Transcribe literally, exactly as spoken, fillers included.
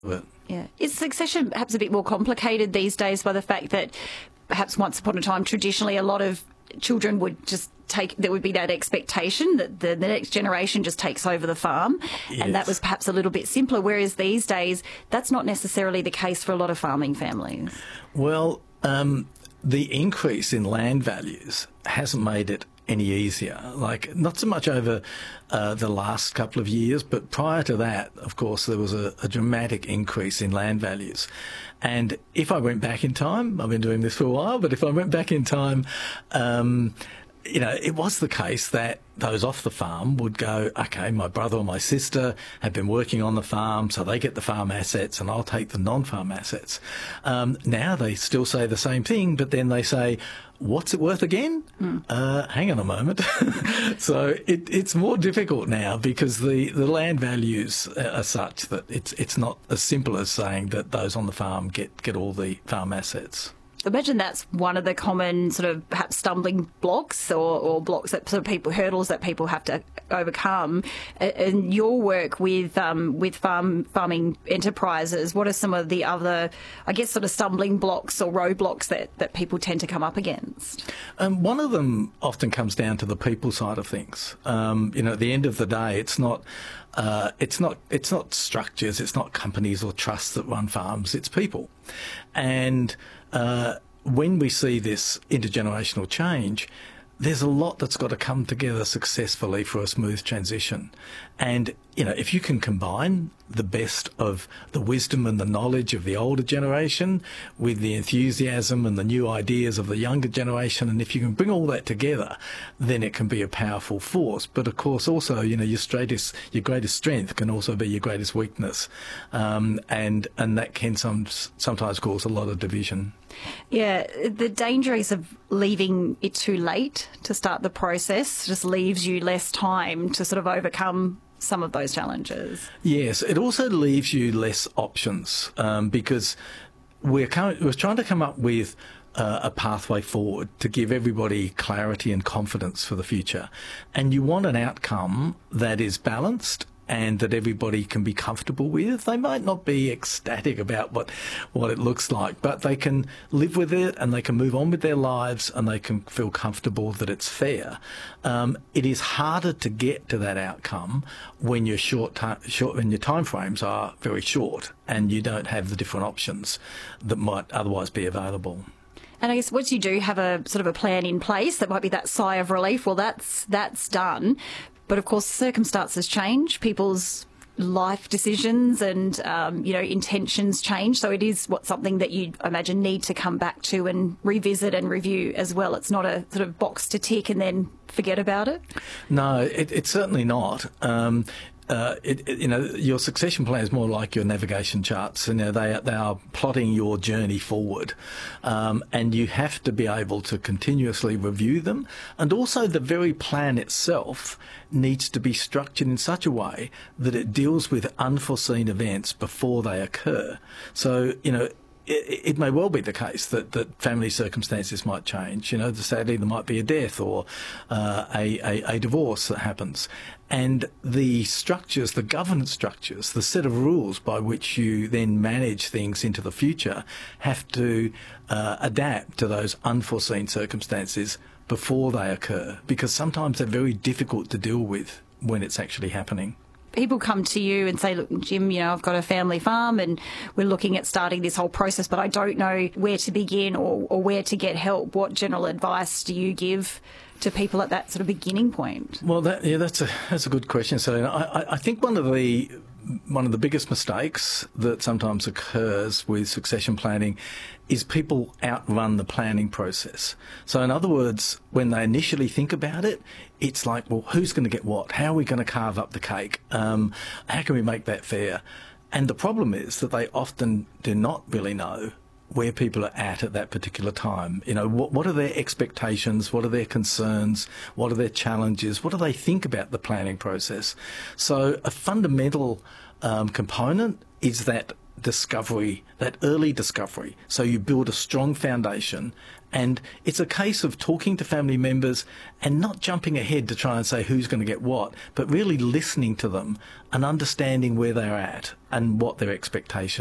it. Yeah. Is succession perhaps a bit more complicated these days by the fact that perhaps once upon a time, traditionally, a lot of children would just take, there would be that expectation that the, the next generation just takes over the farm, yes. and that was perhaps a little bit simpler, whereas these days that's not necessarily the case for a lot of farming families? Well, um, the increase in land values hasn't made it any easier. Like, not so much over uh, the last couple of years, but prior to that, of course, there was a, a dramatic increase in land values. And if I went back in time, I've been doing this for a while, but if I went back in time, um, you know, it was the case that those off the farm would go, okay, my brother or my sister have been working on the farm, so they get the farm assets and I'll take the non-farm assets. Um, now they still say the same thing, but then they say, what's it worth again? Mm. Uh, hang on a moment. So it, it's more difficult now because the, the land values are such that it's it's not as simple as saying that those on the farm get, get all the farm assets. I imagine that's one of the common sort of perhaps stumbling blocks or, or blocks that sort of people, hurdles that people have to overcome. In your work with um, with farm farming enterprises, what are some of the other, I guess, sort of stumbling blocks or roadblocks that, that people tend to come up against? Um, one of them often comes down to the people side of things. Um, you know, at the end of the day, it's not uh, it's not it's not structures, it's not companies or trusts that run farms, it's people. And Uh, when we see this intergenerational change, there's a lot that's got to come together successfully for a smooth transition. And, you know, if you can combine the best of the wisdom and the knowledge of the older generation with the enthusiasm and the new ideas of the younger generation, and if you can bring all that together, then it can be a powerful force. But, of course, also, you know, your greatest, your greatest strength can also be your greatest weakness. Um, and, and that can some, sometimes cause a lot of division. Yeah, the danger is of leaving it too late to start the process just leaves you less time to sort of overcome some of those challenges. Yes, it also leaves you less options um, because we're, coming, we're trying to come up with uh, a pathway forward to give everybody clarity and confidence for the future. And you want an outcome that is balanced and that everybody can be comfortable with. They might not be ecstatic about what, what it looks like, but they can live with it and they can move on with their lives and they can feel comfortable that it's fair. Um, it is harder to get to that outcome when your short, short when your timeframes are very short and you don't have the different options that might otherwise be available. And I guess once you do have a sort of a plan in place, that might be that sigh of relief. Well, that's that's done. But of course, circumstances change, people's life decisions and, um, you know, intentions change. So it is what something that you, I imagine, need to come back to and revisit and review as well. It's not a sort of box to tick and then forget about it. No, it, it's certainly not. Um, Uh, it, it, you know, your succession plan is more like your navigation charts. You know, they, they are plotting your journey forward, um, and you have to be able to continuously review them. And also, the very plan itself needs to be structured in such a way that it deals with unforeseen events before they occur. So, you know, It, it may well be the case that, that family circumstances might change. You know, sadly there might be a death or uh, a, a, a divorce that happens. And the structures, the governance structures, the set of rules by which you then manage things into the future have to uh, adapt to those unforeseen circumstances before they occur, because sometimes they're very difficult to deal with when it's actually happening. People come to you and say, look, Jim, you know, I've got a family farm and we're looking at starting this whole process, but I don't know where to begin or, or where to get help. What general advice do you give to people at that sort of beginning point? Well, that, yeah, that's a that's a good question. So I, I think one of the one of the biggest mistakes that sometimes occurs with succession planning is people outrun the planning process. So in other words, when they initially think about it, it's like, well, who's going to get what? How are we going to carve up the cake? Um, how can we make that fair? And the problem is that they often do not really know where people are at at that particular time. You know, what, what are their expectations? What are their concerns? What are their challenges? What do they think about the planning process? So a fundamental um, component is that discovery, that early discovery. So you build a strong foundation, and it's a case of talking to family members and not jumping ahead to try and say who's going to get what, but really listening to them and understanding where they're at and what their expectations